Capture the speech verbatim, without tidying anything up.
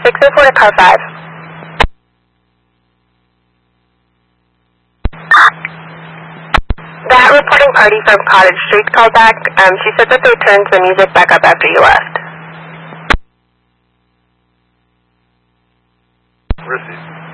six oh four to car five. That reporting party from Cottage Street called back. Um, she said that they turned the music back up after you left. Received.